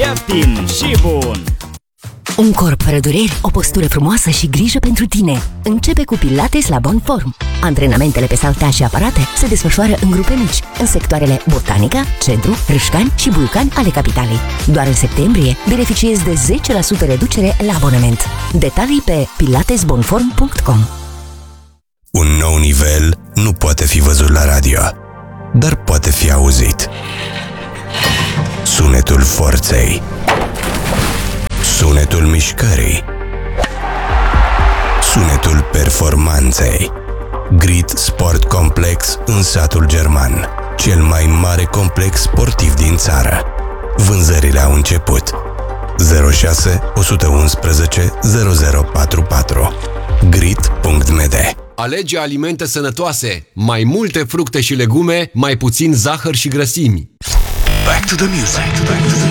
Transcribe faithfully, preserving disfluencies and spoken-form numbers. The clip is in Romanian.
ieftin și bun! Un corp fără dureri, o postură frumoasă și grijă pentru tine. Începe cu Pilates la Bonform. Antrenamentele pe saltea și aparate se desfășoară în grupe mici, în sectoarele Botanica, Centru, Râșcani și Bulcani ale capitalei. Doar în septembrie beneficiezi de zece la sută reducere la abonament. Detalii pe pilates bonform punct com. Un nou nivel nu poate fi văzut la radio, dar poate fi auzit. Sunetul forței, sunetul mișcării, sunetul performanței. Grit Sport Complex în satul German, cel mai mare complex sportiv din țară. Vânzările au început. zero șase unu unu unu zero zero patru patru grit punct m d. Alege alimente sănătoase, mai multe fructe și legume, mai puțin zahăr și grăsimi. Back to the music. Back to the